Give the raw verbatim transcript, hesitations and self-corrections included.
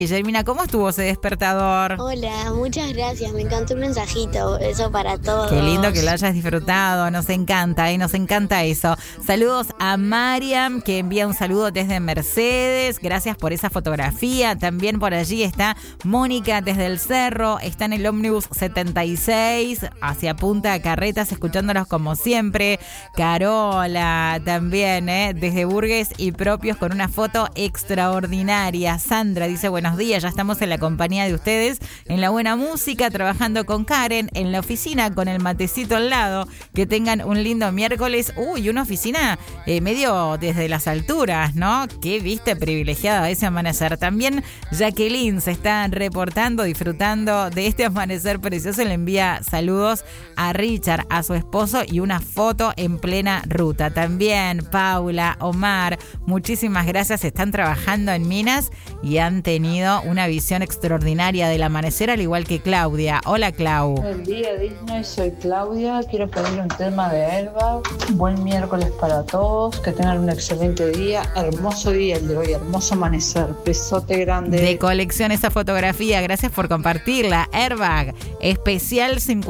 Guillermina, ¿cómo estuvo ese despertador? Hola, muchas gracias, me encantó el mensajito, eso para todos. Qué lindo que lo hayas disfrutado, nos encanta, ¿eh? Nos encanta eso. Saludos a Mariam, que envía un saludo desde Mercedes, gracias por esa fotografía. También por allí está Mónica desde el Cerro, está en el ómnibus setenta y seis, hacia Punta Carretas, escuchándolos como siempre. Carola también, ¿eh? Desde Burgues y Propios, con una foto extraordinaria. Sandra dice, buenos días, ya estamos en la compañía de ustedes, en la buena música, trabajando con Karen, en la oficina con el matecito al lado. Que tengan un lindo miércoles. Uy, una oficina eh, medio desde las alturas, ¿no? Qué vista privilegiada ese amanecer. También Jacqueline se está reportando, disfrutando de este amanecer precioso. Le envía saludos a Richard, a su esposo, y una foto en plena ruta. También Paula, Omar, muchísimas gracias. Están trabajando en Minas y han tenido una visión extraordinaria del amanecer, al igual que Claudia. Hola, Clau. Buen día, Disney. Soy Claudia. Quiero pedir un tema de Airbag. Buen miércoles para todos. Que tengan un excelente día. Hermoso día el de hoy. Hermoso amanecer. Besote grande. De colección esa fotografía. Gracias por compartirla. Airbag especial cincuenta.